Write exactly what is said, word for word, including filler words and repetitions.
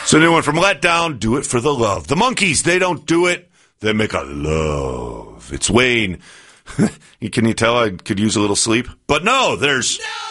So new one from Let Down, Do It for the Love. The Monkees, they don't do it. They make a love. It's Wayne. Can you tell I could use a little sleep? But no, there's